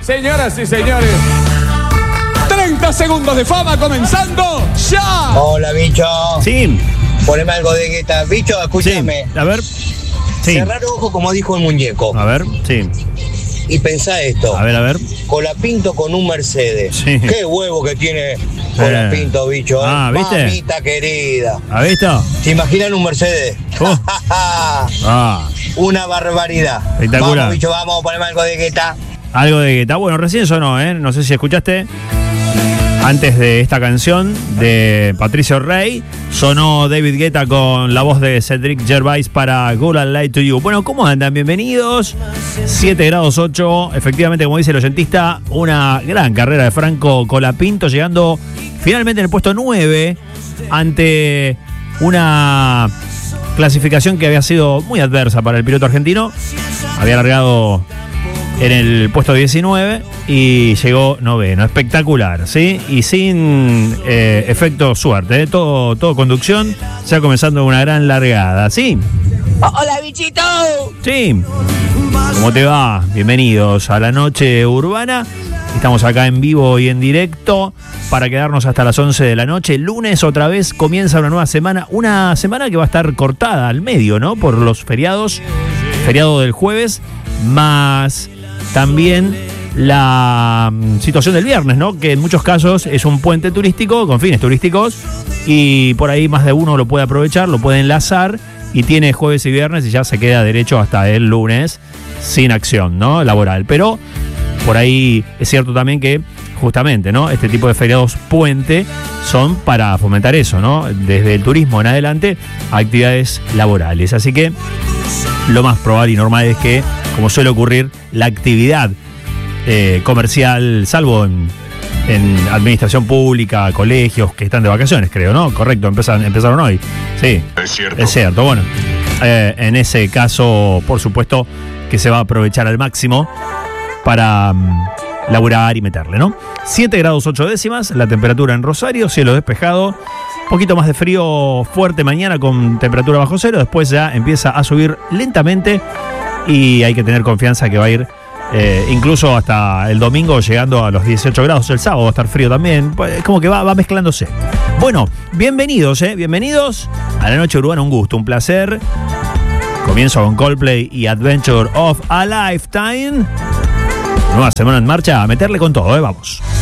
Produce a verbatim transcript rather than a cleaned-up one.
Señoras y señores, treinta segundos de fama comenzando ya. Hola, bicho. Sí. Poneme algo de Guetta. Bicho, escúchame. Sí. A ver. Sí. Cerrar ojos como dijo el muñeco. A ver, sí. Y pensá esto. A ver, a ver. Colapinto con un Mercedes. Sí. Qué huevo que tiene Colapinto, bicho. Ah, ¿eh? ¿viste? Mamita querida. ¿Has visto? ¿Se imaginan un Mercedes? Oh. Ah, Una barbaridad. Espectacular. Vamos, bicho, vamos, poneme algo de Guetta. algo de Guetta. Bueno, recién sonó, ¿eh? No sé si escuchaste. Antes de esta canción de Patricio Rey, sonó David Guetta con la voz de Cedric Gervais para Girl I Lie to You. Bueno, ¿cómo andan? Bienvenidos. siete grados ocho. Efectivamente, como dice el oyentista, una gran carrera de Franco Colapinto, llegando finalmente en el puesto nueve ante una clasificación que había sido muy adversa para el piloto argentino. Había largado en el puesto diecinueve y llegó noveno. Espectacular, ¿sí? Y sin eh, efecto suerte, ¿eh? todo, todo conducción, ya comenzando una gran largada, ¿sí? ¡Hola, bichito! Sí. ¿Cómo te va? Bienvenidos a la noche urbana. Estamos acá en vivo y en directo para quedarnos hasta las once de la noche. El lunes otra vez comienza una nueva semana. Una semana que va a estar cortada al medio, ¿no? Por los feriados. Feriado del jueves, más también la um, situación del viernes, ¿no? Que en muchos casos es un puente turístico con fines turísticos y por ahí más de uno lo puede aprovechar, lo puede enlazar y tiene jueves y viernes y ya se queda derecho hasta el lunes sin acción, ¿no? Laboral. Pero por ahí es cierto también que justamente, ¿no? Este tipo de feriados puente son para fomentar eso, ¿no? Desde el turismo en adelante, actividades laborales. Así que lo más probable y normal es que, como suele ocurrir, la actividad eh, comercial, salvo en, en administración pública, colegios que están de vacaciones, creo, ¿no? Correcto, empezaron, empezaron hoy. Sí, es cierto. Es cierto, bueno. Eh, en ese caso, por supuesto, que se va a aprovechar al máximo para um, laburar y meterle, ¿no? siete grados ocho décimas, la temperatura en Rosario, cielo despejado. Un poquito más de frío fuerte mañana con temperatura bajo cero, después ya empieza a subir lentamente y hay que tener confianza que va a ir eh, incluso hasta el domingo llegando a los dieciocho grados. El sábado va a estar frío también, pues, como que va, va mezclándose. Bueno, bienvenidos, ¿eh? Bienvenidos a la noche urbana, un gusto, un placer. Comienzo con Coldplay y Adventure of a Lifetime. Nueva semana en marcha, a meterle con todo, ¿eh? Vamos.